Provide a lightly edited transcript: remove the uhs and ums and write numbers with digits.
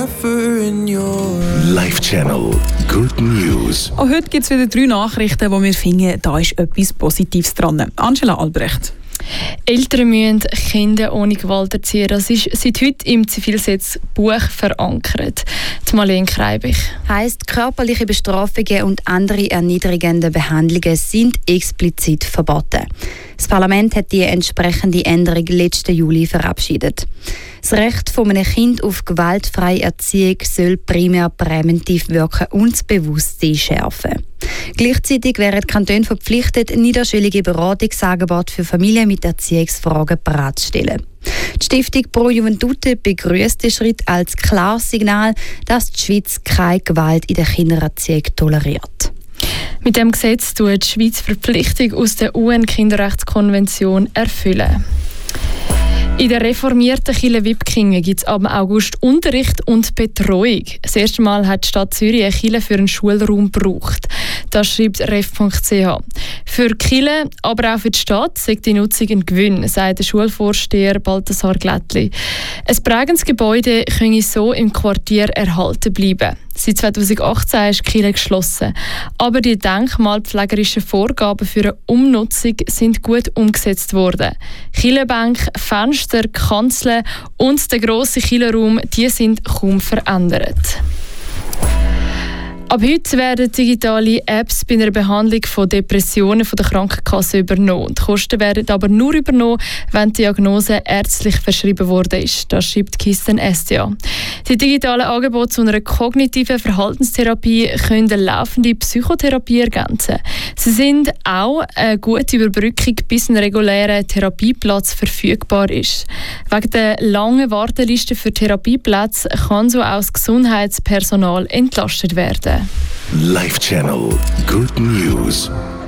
never in your Life Channel Good News. Auch heute gibt es wieder 3 Nachrichten, wo wir finden, da ist etwas Positives dran. Angela Albrecht. Eltern müssen Kinder ohne Gewalt erziehen. Das ist seit heute im Zivilgesetzbuch verankert. Die Marlene Kreibich. Heisst, körperliche Bestrafungen und andere erniedrigende Behandlungen sind explizit verboten. Das Parlament hat die entsprechende Änderung letzten Juli verabschiedet. Das Recht von einem Kind auf gewaltfreie Erziehung soll primär präventiv wirken und das Bewusstsein schärfen. Gleichzeitig wären die Kantone verpflichtet, niederschwellige Beratungsangebote für Familien mit Erziehungsfragen bereitzustellen. Die Stiftung Pro Juventute begrüßt den Schritt als klares Signal, dass die Schweiz keine Gewalt in der Kindererziehung toleriert. Mit dem Gesetz tut die Schweiz Verpflichtung aus der UN-Kinderrechtskonvention erfüllen. In der reformierten Kirche Wipkingen gibt es ab August Unterricht und Betreuung. Das erste Mal hat die Stadt Zürich eine Kirche für einen Schulraum gebraucht. Das schreibt ref.ch. Für die Kirche, aber auch für die Stadt, sagt die Nutzung ein Gewinn, sagt der Schulvorsteher Balthasar Glättli. Ein prägendes Gebäude könne so im Quartier erhalten bleiben. Seit 2018 ist die Kirche geschlossen. Aber die denkmalpflegerischen Vorgaben für eine Umnutzung sind gut umgesetzt worden. Kirchenbänke, Fenster, Kanzeln und der grosse Kirchenraum, die sind kaum verändert. Ab heute werden digitale Apps bei einer Behandlung von Depressionen von der Krankenkasse übernommen. Die Kosten werden aber nur übernommen, wenn die Diagnose ärztlich verschrieben worden ist. Das schreibt Kisten SDA. Die digitalen Angebote zu einer kognitiven Verhaltenstherapie können eine laufende Psychotherapie ergänzen. Sie sind auch eine gute Überbrückung, bis ein regulärer Therapieplatz verfügbar ist. Wegen der langen Warteliste für Therapieplätze kann so auch das Gesundheitspersonal entlastet werden. Life Channel Good News.